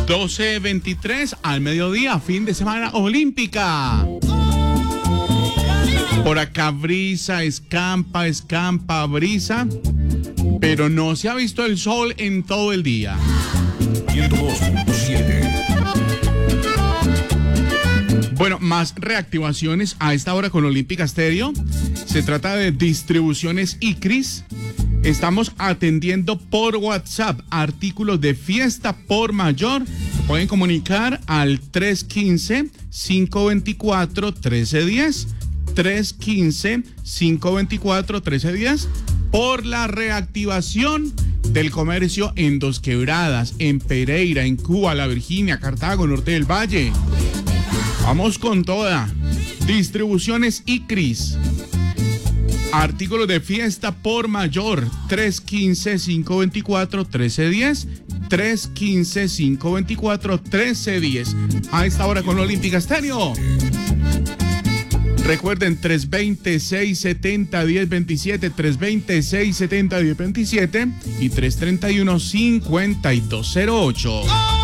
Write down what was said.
12:23 al mediodía, fin de semana olímpica. Por acá brisa, escampa, brisa, pero no se ha visto el sol en todo el día. 102.7. Bueno, más reactivaciones a esta hora con Olímpica Estéreo. Se trata de distribuciones ICRIS. Estamos atendiendo por WhatsApp artículos de fiesta por mayor. Pueden comunicar al 315-524-1310. 315-524-1310 por la reactivación del comercio en Dos Quebradas, en Pereira, en Cuba, La Virginia, Cartago, Norte del Valle. Vamos con toda. Distribuciones ICRIS. Artículos de fiesta por mayor. 315-524-1310. 315-524-1310. A esta hora con Olímpica Estéreo. Recuerden, 320-670-1027, 320-670-1027 y 331-5208.